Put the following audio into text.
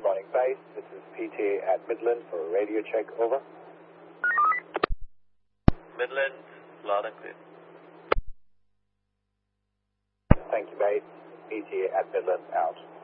morning, base. This is PT at Midland for a radio check, over. Midland, loud and clear. Thank you, base. PT at Midland, out.